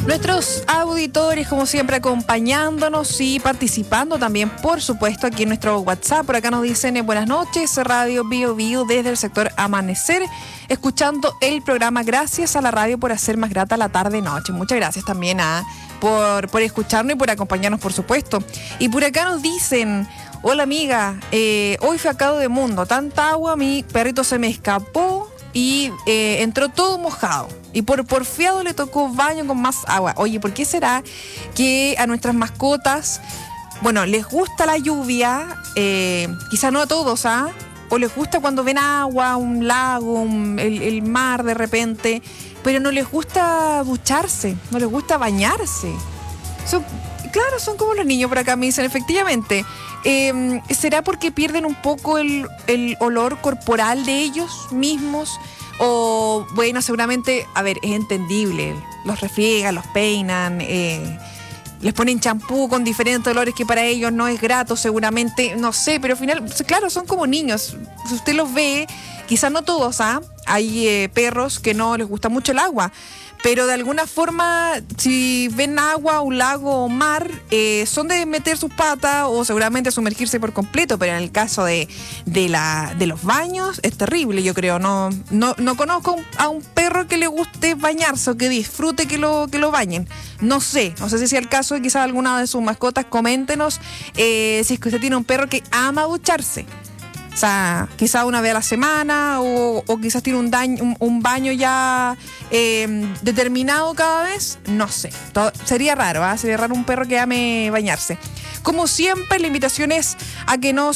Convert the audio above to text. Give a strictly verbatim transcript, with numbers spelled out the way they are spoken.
Nuestros auditores, como siempre, acompañándonos y participando también, por supuesto, aquí en nuestro WhatsApp. Por acá nos dicen eh, buenas noches, Radio Bio Bio desde el sector Amanecer, escuchando el programa. Gracias a la radio por hacer más grata la tarde-noche. Muchas gracias también a, por, por escucharnos y por acompañarnos, por supuesto. Y por acá nos dicen, hola amiga, eh, hoy fue acá de mundo, tanta agua, mi perrito se me escapó y eh, entró todo mojado. Y por porfiado le tocó baño con más agua. Oye, ¿por qué será que a nuestras mascotas, bueno, les gusta la lluvia? Eh, quizá no a todos, ¿ah? O les gusta cuando ven agua, un lago, un, el, el mar de repente, pero no les gusta ducharse, no les gusta bañarse. Son, claro, son como los niños por acá, me dicen, efectivamente. Eh, ¿Será porque pierden un poco el, el olor corporal de ellos mismos? O, bueno, seguramente, a ver, es entendible. Los refriegan, los peinan, eh, les ponen champú con diferentes olores que para ellos no es grato, seguramente, no sé, pero al final, claro, son como niños. Si usted los ve, quizás no todos, ¿ah? Hay eh, perros que no les gusta mucho el agua. Pero de alguna forma, si ven agua, un lago o mar, eh, son de meter sus patas o seguramente sumergirse por completo. Pero en el caso de, de, la, de los baños, es terrible, yo creo. No, no, no conozco a un perro que le guste bañarse o que disfrute que lo, que lo bañen. No sé, no sé si sea el caso de quizás alguna de sus mascotas. Coméntenos eh, si es que usted tiene un perro que ama ducharse. O sea, quizás una vez a la semana o, o quizás tiene un, daño, un, un baño ya eh, determinado cada vez. No sé, todo, sería raro, ¿eh? Sería raro un perro que ame bañarse. Como siempre, la invitación es a que nos